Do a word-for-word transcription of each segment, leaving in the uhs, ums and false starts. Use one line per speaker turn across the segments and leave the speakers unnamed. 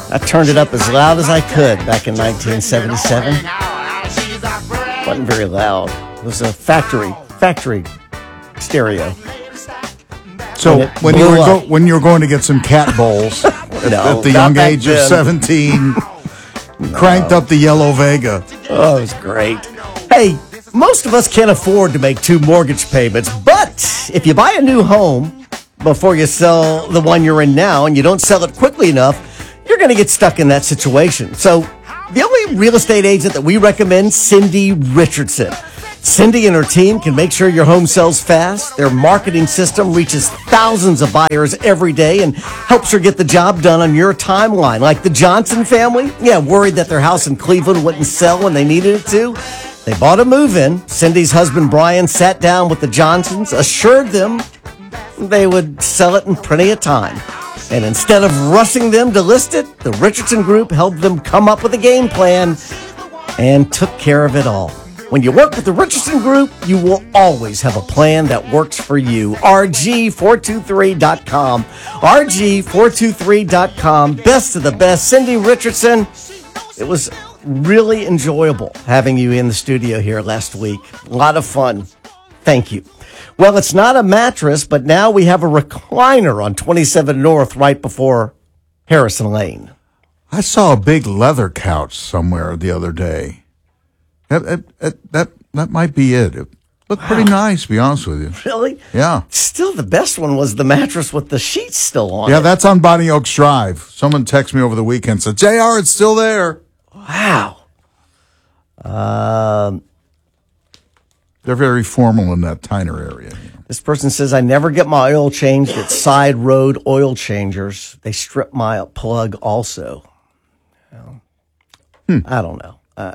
I turned it up as loud as I could back in nineteen seventy-seven. Wasn't very loud. It was a factory, factory stereo.
So when you were go, when you were going to get some cat bowls
no,
at the young age then. of seventeen, no. cranked up the yellow Vega.
Oh, it was great. Hey, most of us can't afford to make two mortgage payments, but if you buy a new home before you sell the one you're in now and you don't sell it quickly enough, you're going to get stuck in that situation. So the only real estate agent that we recommend, Cindy Richardson. Cindy and her team can make sure your home sells fast. Their marketing system reaches thousands of buyers every day and helps her get the job done on your timeline. Like the Johnson family, yeah, worried that their house in Cleveland wouldn't sell when they needed it to. They bought a move-in. Cindy's husband, Brian, sat down with the Johnsons, assured them they would sell it in plenty of time. And instead of rushing them to list it, the Richardson Group helped them come up with a game plan and took care of it all. When you work with the Richardson Group, you will always have a plan that works for you. R G four two three dot com. R G four two three dot com. Best of the best. Cindy Richardson, it was really enjoyable having you in the studio here last week. A lot of fun. Thank you. Well, it's not a mattress, but now we have a recliner on twenty-seven North right before Harrison Lane.
I saw a big leather couch somewhere the other day. That that that, that, that might be it. It looked wow. pretty nice, to be honest with you.
Really?
Yeah.
Still, the best one was the mattress with the sheets still on
Yeah,
it.
that's on Bonnie Oaks Drive. Someone texted me over the weekend and said, J R, it's still there.
Wow. Um,
They're very formal in that Tyner area. You know.
This person says, I never get my oil changed at Side Road Oil Changers. They strip my plug also. Well, hmm. I don't know. Uh,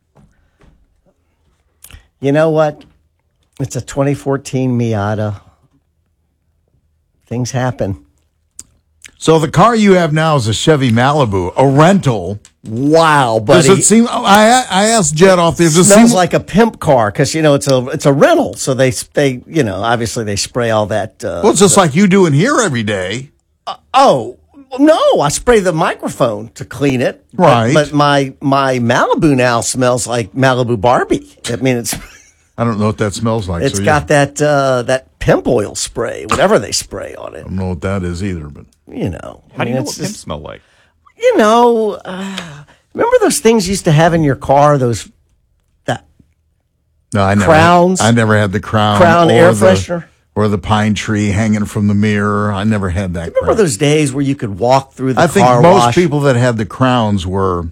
you know what? It's a twenty fourteen Miata. Things happen.
So the car you have now is a Chevy Malibu, a rental.
Wow, buddy!
Does it seem? I I asked Jed off there. Does
it
it
smells
seem
like a pimp car because you know it's a it's a rental, so they they you know obviously they spray all that. Uh,
well, it's just the, like you do in here every day.
Uh, oh no, I spray the microphone to clean it.
Right,
but, but my my Malibu now smells like Malibu Barbie. I mean, it's.
I don't know what that smells like.
It's
so
got yeah. that uh, that pimp oil spray, whatever they spray on it.
I don't know what that is either, but
you know,
how I mean, do you know what pimp smell like?
You know, uh, remember those things you used to have in your car? Those that
no, I never
crowns.
Had, I never had the crown,
crown air
the,
freshener,
or the pine tree hanging from the mirror. I never had that.
Remember
crown.
those days where you could walk through the
I
car
think most
wash?
people that had the crowns were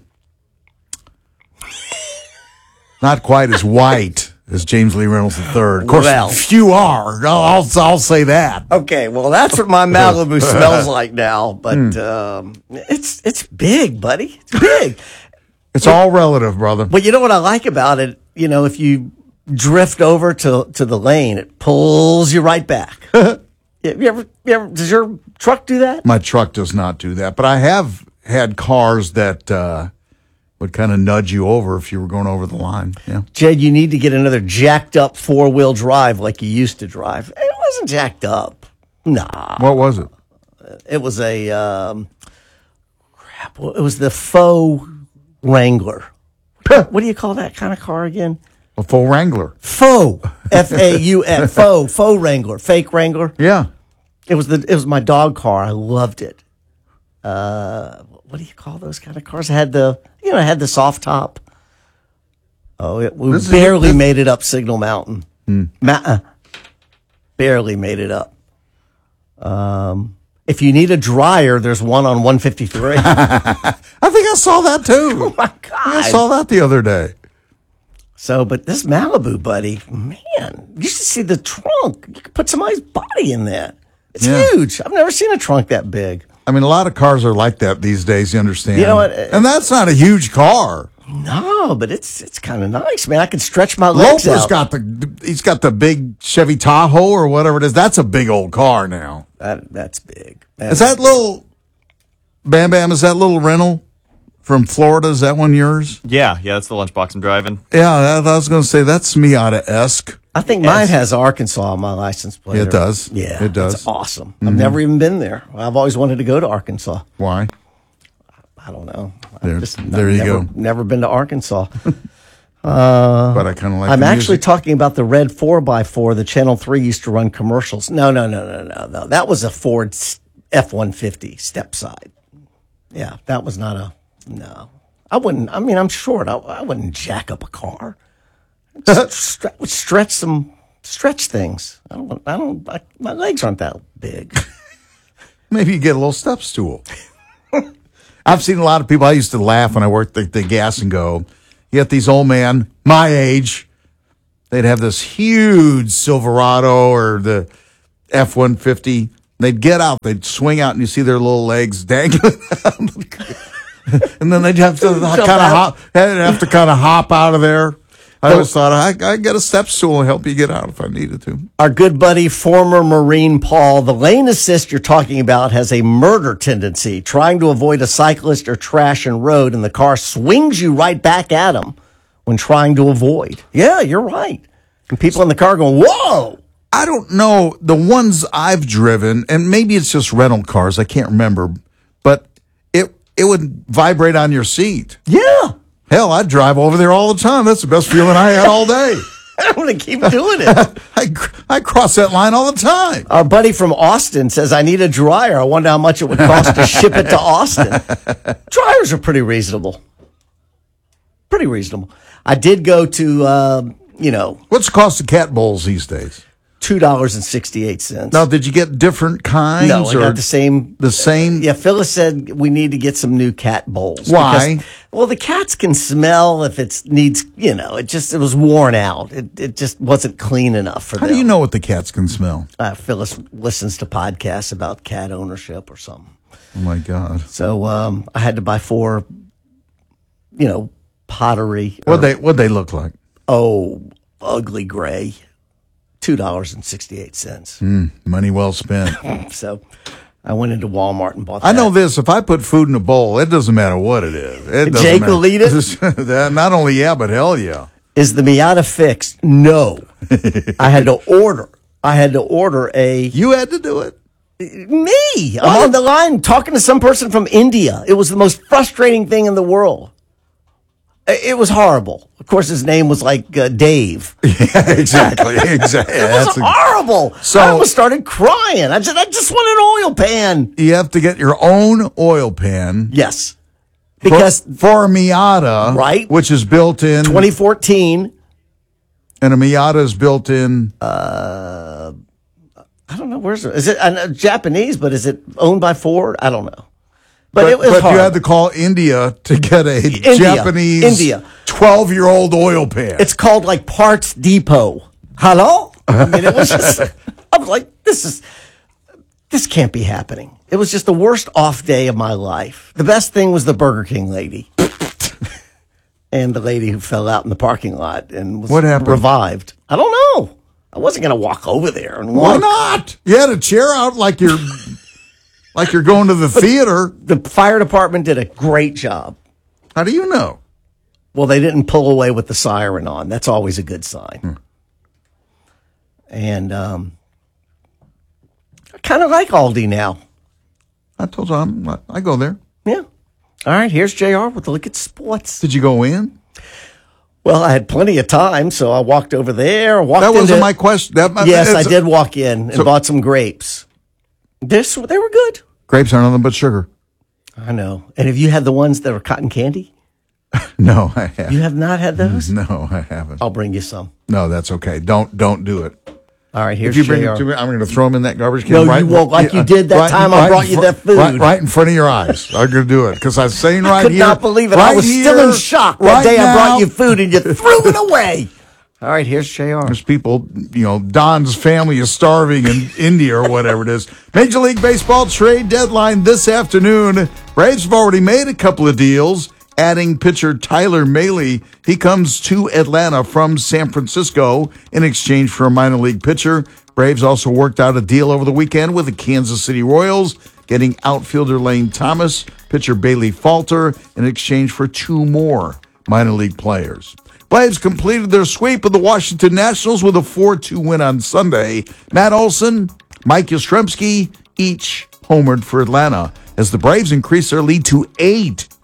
not quite as white as James Lee Reynolds the third. Of course,
well,
few are. I'll, I'll, I'll say that.
Okay, well, that's what my Malibu smells like now. But mm. um, it's it's big, buddy. It's big.
It's
but,
all relative, brother.
But you know what I like about it? You know, if you drift over to, to the lane, it pulls you right back. you ever, you ever, does your truck do that?
My truck does not do that. But I have had cars that... Uh, would kind of nudge you over if you were going over the line. Yeah.
Jed, you need to get another jacked up four wheel drive like you used to drive. It wasn't jacked up. Nah.
What was it?
It was a, um, crap, it was the faux Wrangler. What do you call that kind of car again?
A faux Wrangler.
Faux. F A U N. Faux. Faux Wrangler. Fake Wrangler.
Yeah.
It was the, it was my dog car. I loved it. Uh, what do you call those kind of cars? It had the, you know, it had the soft top. Oh, it, we this barely is, this, made it up Signal Mountain. Hmm. Ma- uh, barely made it up. Um, if you need a dryer, there's one on one fifty-three.
I think I saw that too.
Oh my God.
I saw that the other day.
So, but this Malibu, buddy, man, you should see the trunk. You could put somebody's body in that. It's yeah. huge. I've never seen a trunk that big.
I mean, a lot of cars are like that these days, you understand?
You know what?
And that's not a huge car.
No, but it's it's kind of nice, man. I can stretch my legs
Loper's
out.
got the he's got the big Chevy Tahoe or whatever it is. That's a big old car now.
That that's big. That
is that big. Little Bam Bam? Is that little rental from Florida? Is that one yours?
Yeah, yeah. That's the lunchbox I'm driving.
Yeah, I, I was going to say that's Miata-esque.
I think mine has Arkansas on my license plate.
It does.
Yeah,
it does.
It's awesome. Mm-hmm. I've never even been there. I've always wanted to go to Arkansas.
Why?
I I don't know.
There-
I've just, I've
there you
never,
go.
Never been to Arkansas.
But I kind of like
I'm
the
actually
music.
talking about the red four by four that Channel three used to run commercials. No, no, no, no, no, no. That was a Ford F one fifty step side. Yeah, that was not a, no. I wouldn't, I mean, I'm short. I, I wouldn't jack up a car. Stre- would stretch some, stretch things. I don't, I don't, I, my legs aren't that big.
Maybe you get a little step stool. I've seen a lot of people. I used to laugh when I worked at the Gas and Go. You get these old men, my age, they'd have this huge Silverado or the F one fifty. They'd get out, they'd swing out, and you see their little legs dangling out. And then they'd have to kind of hop, they'd have to kind of hop out of there. I always thought I I get a step stool and help you get out if I needed to.
Our good buddy, former Marine Paul, the lane assist you're talking about has a murder tendency. Trying to avoid a cyclist or trash and road, and the car swings you right back at him when trying to avoid. Yeah, you're right. And people in the car going, whoa!
I don't know the ones I've driven, and maybe it's just rental cars. I can't remember, but it it would vibrate on your seat.
Yeah.
Hell, I'd drive over there all the time. That's the best feeling I had all day.
I'm going to keep doing it.
I, I cross that line all the time.
Our buddy from Austin says, I need a dryer. I wonder how much it would cost to ship it to Austin. Dryers are pretty reasonable. Pretty reasonable. I did go to, uh, you know,
What's the cost of cat bowls these days?
two dollars and sixty-eight cents.
Now, did you get different kinds?
No, I
or
got the same.
The same?
Yeah, Phyllis said we need to get some new cat bowls.
Why?
Because, well, the cats can smell if it needs, you know, it just, it was worn out. It it just wasn't clean enough for
How
them.
do you know what the cats can smell?
Uh, Phyllis listens to podcasts about cat ownership or something.
Oh, my God.
So um, I had to buy four, you know, pottery.
What'd they, what'd they look like?
Oh, ugly gray. two dollars and sixty-eight cents.
Money well spent.
So I went into Walmart and bought that.
I know this. If I put food in a bowl, it doesn't matter what it is. It doesn't
Jake
matter.
will eat it?
That- Not only yeah, but hell yeah.
Is the Miata fixed? No. I had to order. I had to order a
You had to do it.
me. I'm on the line talking to some person from India. It was the most frustrating thing in the world. It it was horrible. Of course, his name was like uh, Dave.
Yeah, exactly. Exactly.
It was
That's a-
horrible.
So-
I almost started crying. I just, I just want an oil pan.
you have to get your own oil pan.
Yes,
For-
because
for, a Miata,
Right.
which is built in,
twenty fourteen.
and a Miata is built in.
I don't know where's it. Is it uh, Japanese? But is it owned by Ford? I don't know. But,
But,
it was
but
hard.
you had to call India to get a Japanese
India.
twelve-year-old oil pan.
It's called like Parts Depot. Hello? I mean, it was just, I was like, this is, this can't be happening. It was just the worst off day of my life. The best thing was the Burger King lady. And the lady who fell out in the parking lot and was
What happened?
revived. I don't know. I wasn't going to walk over there and
Why
walk.
not? You had a chair out like you're like you're going to the theater.
The fire department did a great job.
How do you know?
Well, they didn't pull away with the siren on. That's always a good sign.
Hmm.
And um, I kind of like Aldi now.
I told you I'm, I go there.
Yeah. All right, here's J R with a look at sports.
Did you go in?
Well, I had plenty of time, so I walked over there. Walked
That wasn't
into-
my question. That,
Yes, I
it's-
did walk in and
So-
bought some grapes. This, they were good.
Grapes are nothing but sugar.
I know. And have you had the ones that are cotton candy?
No, I haven't.
You have not had those?
No, I haven't.
I'll bring you some.
No, that's okay. Don't don't do it.
All right, here's
If you bring
J R.
it to me, I'm going to throw them in that garbage can.
No,
right,
you won't, like you did that time I
right
brought
in
you
fr-
that food.
Right, right in front of your eyes. I'm going to do it because I was saying right
Could
here.
not believe it.
Right
I was
here,
still in shock that
right
day I
now.
brought you food and you threw it away. All right, here's J R.
There's people, you know, Don's family is starving in India or whatever it is. Major League Baseball trade deadline this afternoon. Braves have already made a couple of deals, adding pitcher Tyler Mahle. He comes to Atlanta from San Francisco in exchange for a minor league pitcher. Braves also worked out a deal over the weekend with the Kansas City Royals, getting outfielder Lane Thomas, pitcher Bailey Falter in exchange for two more minor league players. Braves completed their sweep of the Washington Nationals with a four two win on Sunday. Matt Olson, Mike Yastrzemski each homered for Atlanta as the Braves increased their lead to eight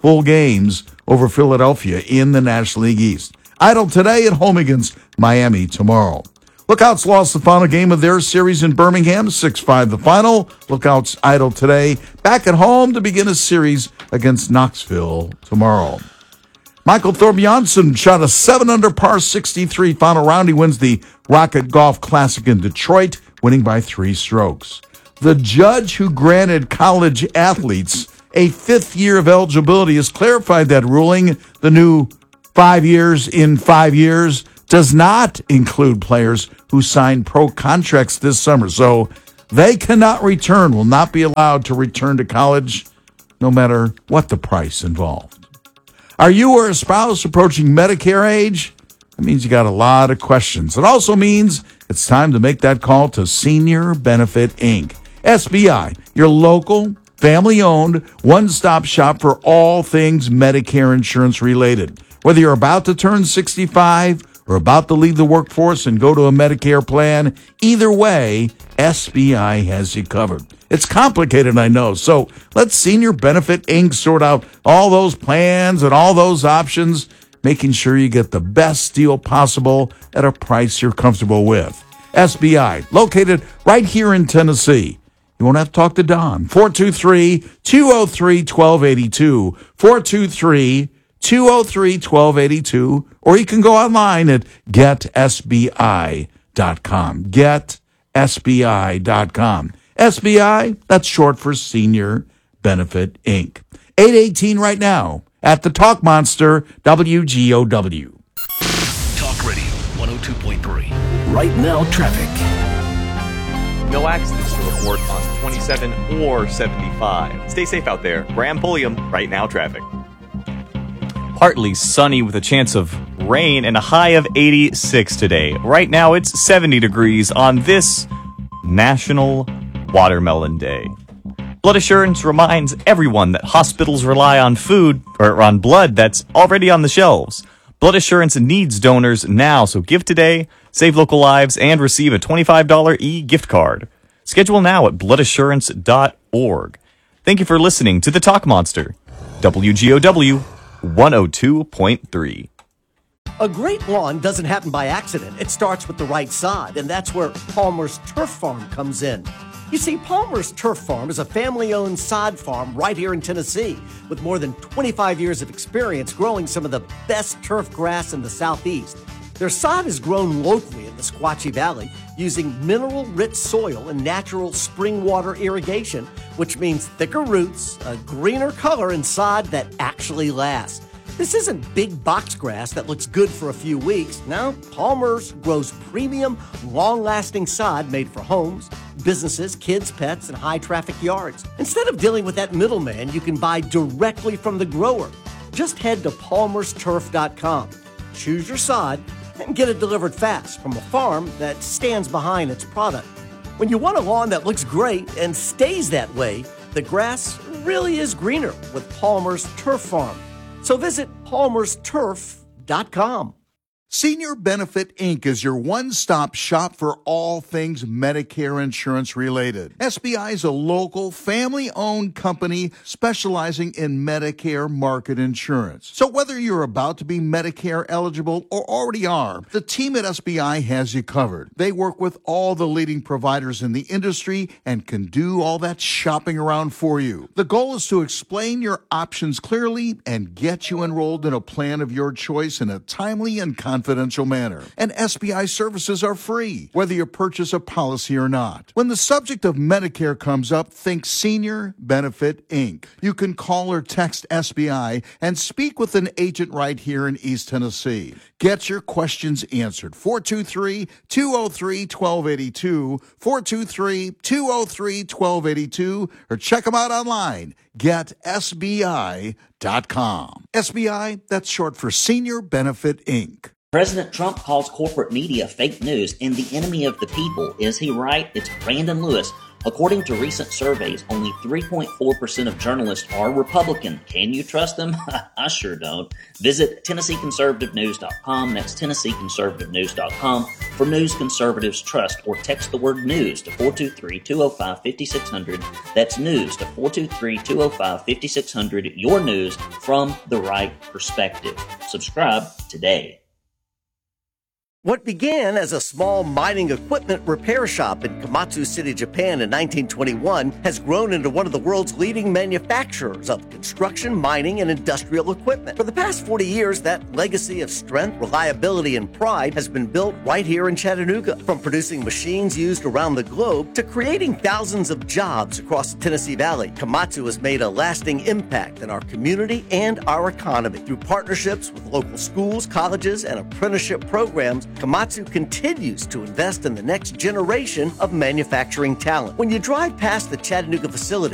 full games over Philadelphia in the National League East. Idle today at home against Miami tomorrow. Lookouts lost the final game of their series in Birmingham, six five the final. Lookouts idle today, back at home to begin a series against Knoxville tomorrow. Michael Thorpe Janssen shot a seven under par sixty-three final round. He wins the Rocket Golf Classic in Detroit, winning by three strokes. The judge who granted college athletes a fifth year of eligibility has clarified that ruling. The new five years in five years does not include players who signed pro contracts this summer. So they cannot return, will not be allowed to return to college, no matter what the price involved. Are you or a spouse approaching Medicare age? That means you got a lot of questions. It also means it's time to make that call to Senior Benefit Incorporated. S B I, your local, family-owned, one-stop shop for all things Medicare insurance related. Whether you're about to turn sixty-five or about to leave the workforce and go to a Medicare plan, either way, S B I has you covered. It's complicated, I know, so let Senior Benefit Incorporated sort out all those plans and all those options, making sure you get the best deal possible at a price you're comfortable with. S B I, located right here in Tennessee. You won't have to talk to Don. four two three, two oh three, one two eight two, four two three, two oh three, one two eight two, or you can go online at get S B I dot com. get S B I dot com. S B I, that's short for Senior Benefit Incorporated. eight eighteen right now at the Talk Monster, W G O W.
Talk Radio one oh two point three.
Right now, traffic.
No accidents to report on twenty-seven or seventy-five. Stay safe out there. Graham Pulliam, right now traffic. Partly sunny with a chance of rain and a high of eighty-six today. Right now it's seventy degrees on this National Watermelon Day. Blood Assurance reminds everyone that hospitals rely on food, or on blood that's already on the shelves. Blood Assurance needs donors now, so give today, save local lives, and receive a twenty-five dollars e-gift card. Schedule now at blood assurance dot org. Thank you for listening to The Talk Monster, W G O W one oh two point three.
A great lawn doesn't happen by accident. It starts with the right sod, and that's where Palmer's Turf Farm comes in. You see, Palmer's Turf Farm is a family-owned sod farm right here in Tennessee with more than twenty-five years of experience growing some of the best turf grass in the Southeast. Their sod is grown locally in the Squatchy Valley using mineral-rich soil and natural spring water irrigation, which means thicker roots, a greener color, and sod that actually lasts. This isn't big box grass that looks good for a few weeks. No, Palmer's grows premium, long-lasting sod made for homes, businesses, kids, pets, and high-traffic yards. Instead of dealing with that middleman, you can buy directly from the grower. Just head to palmers turf dot com, choose your sod, and get it delivered fast from a farm that stands behind its product. When you want a lawn that looks great and stays that way, the grass really is greener with Palmer's Turf Farm. So visit palmers turf dot com.
Senior Benefit Incorporated is your one-stop shop for all things Medicare insurance related. S B I is a local, family-owned company specializing in Medicare market insurance. So whether you're about to be Medicare eligible or already are, the team at S B I has you covered. They work with all the leading providers in the industry and can do all that shopping around for you. The goal is to explain your options clearly and get you enrolled in a plan of your choice in a timely and confidential confidential manner. And S B I services are free, whether you purchase a policy or not. When the subject of Medicare comes up, think Senior Benefit Incorporated. You can call or text S B I and speak with an agent right here in East Tennessee. Get your questions answered. four two three, two oh three, one two eight two, four two three, two oh three, one two eight two, or check them out online. get S B I dot com. S B I, that's short for Senior Benefit Incorporated.
President Trump calls corporate media fake news and the enemy of the people. Is he right? It's Brandon Lewis
According to recent surveys, only three point four percent of journalists are Republican. Can you trust them? I sure don't. Visit Tennessee Conservative News dot com. That's Tennessee Conservative News dot com for news conservatives trust, or text the word news to four two three, two oh five, five six zero zero. That's news to four two three, two oh five, five six zero zero. Your news from the right perspective. Subscribe today.
What began as a small mining equipment repair shop in Komatsu City, Japan in nineteen twenty-one has grown into one of the world's leading manufacturers of construction, mining, and industrial equipment. For the past forty years, that legacy of strength, reliability, and pride has been built right here in Chattanooga. From producing machines used around the globe to creating thousands of jobs across the Tennessee Valley, Komatsu has made a lasting impact in our community and our economy. Through partnerships with local schools, colleges, and apprenticeship programs, Komatsu continues to invest in the next generation of manufacturing talent. When you drive past the Chattanooga facility,